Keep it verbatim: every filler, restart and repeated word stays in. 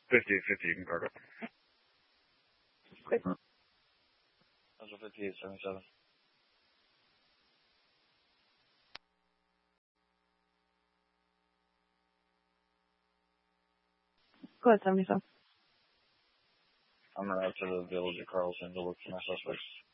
fifty fifty, you can guard it. Okay. That's a fifty-eight seventy-seven. Go ahead, seventy-seven. I'm going out to the village of Carlson to look for my suspects.